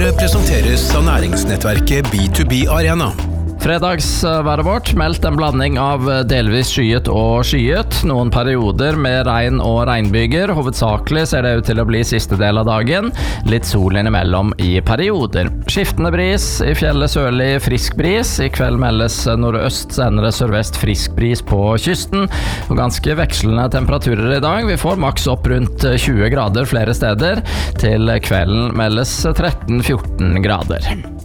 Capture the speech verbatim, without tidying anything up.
presenteres av næringsnettverket B to B Arena. Fredagsværet vårt meldt en blanding av delvis skyet og skyet, noen perioder med regn og regnbyger. Hovedsakelig ser det ut til å bli siste del av dagen, litt sol innimellom i perioder. Skiftende bris, i fjellet sørlig frisk bris, i kveld meldes nordøst, senere sørvest frisk bris på kysten, og ganske vekslende temperaturer i dag. Vi får maks opp rundt tjue grader flere steder, til kvelden meldes tretten til fjorten grader.